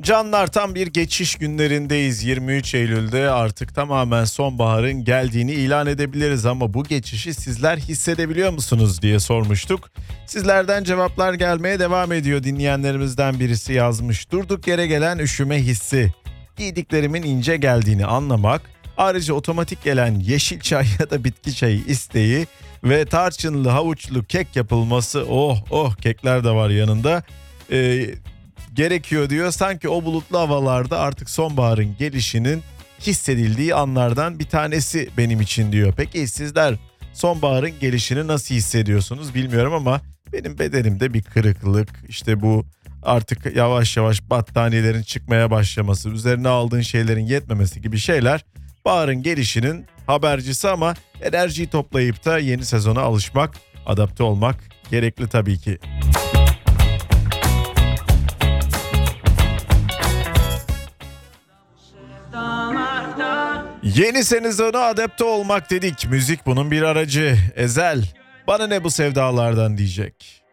Canlar, tam bir geçiş günlerindeyiz. 23 Eylül'de artık tamamen sonbaharın geldiğini ilan edebiliriz ama bu geçişi sizler hissedebiliyor musunuz diye sormuştuk. Sizlerden cevaplar gelmeye devam ediyor. Dinleyenlerimizden birisi yazmış: durduk yere gelen üşüme hissi, giydiklerimin ince geldiğini anlamak, ayrıca otomatik gelen yeşil çay ya da bitki çayı isteği ve tarçınlı havuçlu kek yapılması, kekler de var yanında, gerekiyor diyor. Sanki o bulutlu havalarda artık sonbaharın gelişinin hissedildiği anlardan bir tanesi benim için diyor. Peki sizler sonbaharın gelişini nasıl hissediyorsunuz bilmiyorum ama benim bedenimde bir kırıklık, işte bu artık yavaş yavaş battaniyelerin çıkmaya başlaması, üzerine aldığın şeylerin yetmemesi gibi şeyler baharın gelişinin habercisi ama enerjiyi toplayıp da yeni sezona alışmak, adapte olmak gerekli tabii ki. Yeni sezona adapte olmak dedik. Müzik bunun bir aracı. Ezel, bana ne bu sevdalardan diyecek.